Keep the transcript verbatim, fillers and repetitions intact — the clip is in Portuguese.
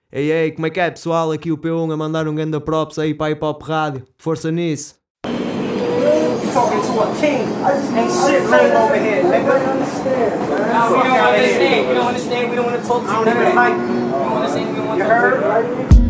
Ei, ei, como é que é, pessoal? Aqui o P um a mandar um ganda props aí para a Hip Hop Rádio. Força nisso. Talking to a king. Ain't shit lame over here, nigga. No, we don't understand. We don't understand. We don't want to talk to you, nigga. Like, we don't understand. We don't want to talk to you.